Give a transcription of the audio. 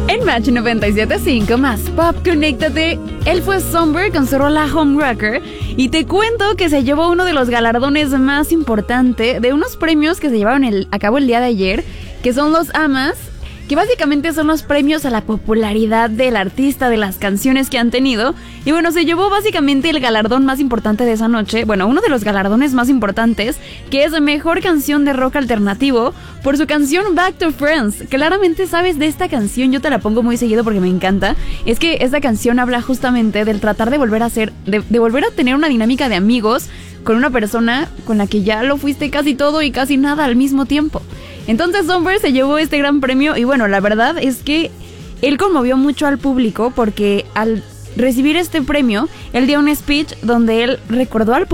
En Match 97.5 más Pop, conéctate. Él fue Somber con su rola Homewrecker. Y te cuento que se llevó uno de los galardones más importantes de unos premios que se llevaron a cabo el día de ayer, que son los AMAs, que básicamente son los premios a la popularidad del artista, de las canciones que han tenido. Y bueno, se llevó básicamente el galardón más importante de esa noche, bueno, uno de los galardones más importantes, que es Mejor Canción de Rock Alternativo, por su canción Back to Friends. Claramente sabes de esta canción, yo te la pongo muy seguido porque me encanta. Es que esta canción habla justamente del tratar de volver a ser, de volver a tener una dinámica de amigos con una persona con la que ya lo fuiste casi todo y casi nada al mismo tiempo. Entonces Somber se llevó este gran premio y bueno, la verdad es que él conmovió mucho al público porque al recibir este premio, él dio un speech donde él recordó al público